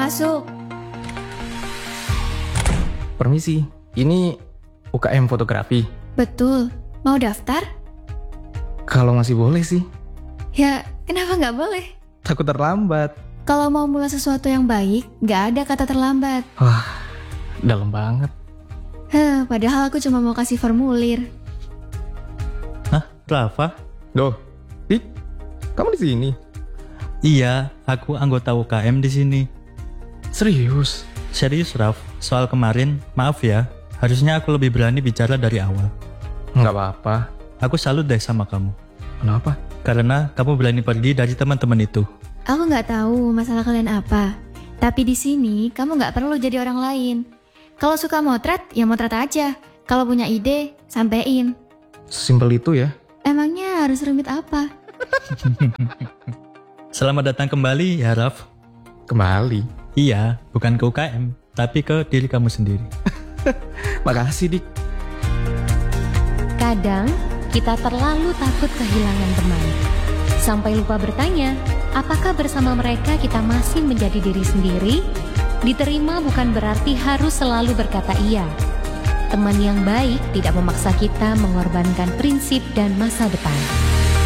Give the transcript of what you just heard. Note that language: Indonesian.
masuk. Permisi, ini UKM fotografi. Betul, mau daftar? Kalau masih boleh sih. Ya, kenapa nggak boleh? Takut terlambat. Kalau mau mulai sesuatu yang baik, nggak ada kata terlambat. Wah, dalam banget. Padahal aku cuma mau kasih formulir. Hah, Rafa? Duh, Dik, kamu di sini? Iya, aku anggota UKM di sini. Serius? Serius, Raf. Soal kemarin, maaf ya. Harusnya aku lebih berani bicara dari awal. Nggak apa-apa. Aku salut deh sama kamu. Kenapa? Karena kamu berani pergi dari teman-teman itu. Aku nggak tahu masalah kalian apa. Tapi di sini kamu nggak perlu jadi orang lain. Kalau suka motret, ya motret aja. Kalau punya ide, sampein. Simpel itu ya? Emangnya harus rumit apa? Selamat datang kembali ya, Raf. Kembali. Iya, bukan ke UKM, tapi ke diri kamu sendiri. Makasih, Dik. Kadang kita terlalu takut kehilangan teman, sampai lupa bertanya, apakah bersama mereka kita masih menjadi diri sendiri? Diterima bukan berarti harus selalu berkata iya. Teman yang baik tidak memaksa kita mengorbankan prinsip dan masa depan.